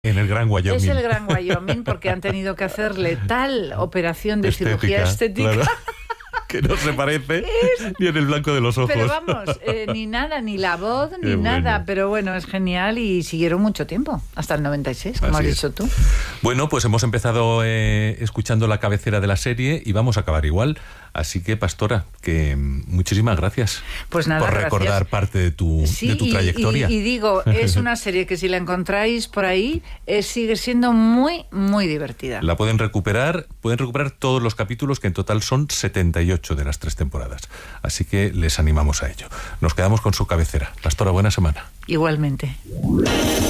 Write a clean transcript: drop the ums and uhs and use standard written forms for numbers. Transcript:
En el Gran Wyoming. Es el Gran Wyoming porque han tenido que hacerle tal operación de cirugía estética. Claro. Que no se parece ni en el blanco de los ojos. Pero vamos, ni nada, ni la voz, ni Qué nada. bueno. Pero bueno, es genial y siguieron mucho tiempo, hasta el 96, como Así has es. dicho tú. Bueno, pues hemos empezado escuchando la cabecera de la serie y vamos a acabar igual. Así que, Pastora, que muchísimas gracias Pues nada, por recordar gracias. parte de tu trayectoria. Y digo, es una serie que si la encontráis por ahí, sigue siendo muy, muy divertida. La pueden recuperar todos los capítulos, que en total son 78 de las 3 temporadas. Así que les animamos a ello. Nos quedamos con su cabecera. Pastora, buena semana. Igualmente.